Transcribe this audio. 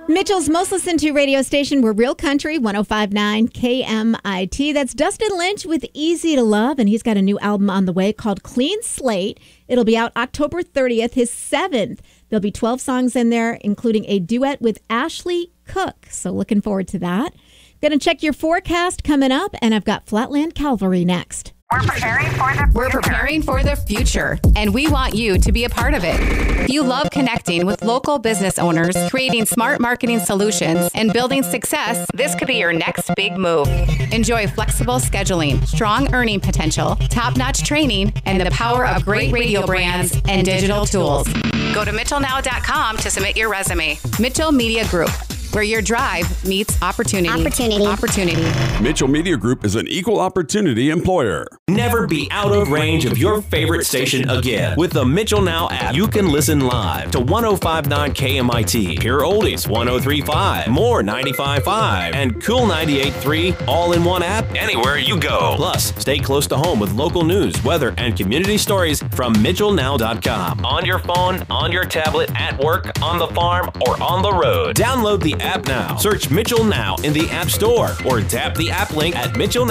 Mitchell's most listened to radio station. We're Real Country 105.9 KMIT. That's Dustin Lynch with Easy to Love, and he's got a new album on the way called Clean Slate. It'll be out October 30th, his 7th. There'll be 12 songs in there, including a duet with Ashley Cook. So looking forward to that. Going to check your forecast coming up, and I've got Flatland Calvary next. We're preparing for the future, and we want you to be a part of it. If you love connecting with local business owners, creating smart marketing solutions, and building success, this could be your next big move. Enjoy flexible scheduling, strong earning potential, top-notch training, and the power of great radio brands and digital tools. Go to mitchellnow.com to submit your resume. Mitchell Media Group, where your drive meets opportunity. Mitchell Media Group is an equal opportunity employer. Never be out of range of your favorite station again. With the Mitchell Now app, you can listen live to 105.9 KMIT, Pure Oldies 103.5, More 95.5, and Cool 98.3 all in one app anywhere you go. Plus, stay close to home with local news, weather, and community stories from MitchellNow.com. On your phone, on your tablet, at work, on the farm, or on the road. Download the app now. Search Mitchell Now in the App Store or tap the app link at Mitchell